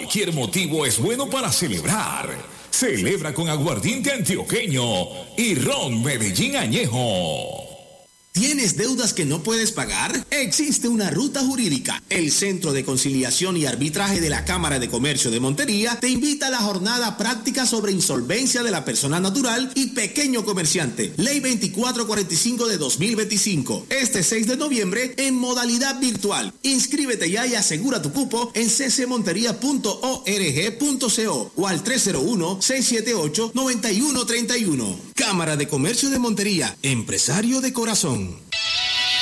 Cualquier motivo es bueno para celebrar. Celebra con aguardiente antioqueño y ron Medellín Añejo. ¿Tienes deudas que no puedes pagar? Existe una ruta jurídica. El Centro de Conciliación y Arbitraje de la Cámara de Comercio de Montería te invita a la jornada práctica sobre insolvencia de la persona natural y pequeño comerciante. Ley 2445 de 2025. Este 6 de noviembre en modalidad virtual. Inscríbete ya y asegura tu cupo en ccmontería.org.co o al 301-678-9131. Cámara de Comercio de Montería. Empresario de corazón.